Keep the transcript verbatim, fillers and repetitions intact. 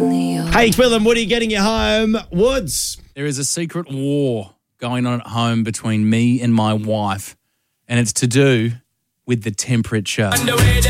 Hey, Phil and Woody getting you home. Woods. There is a secret war going on at home between me and my wife, and it's to do with the temperature.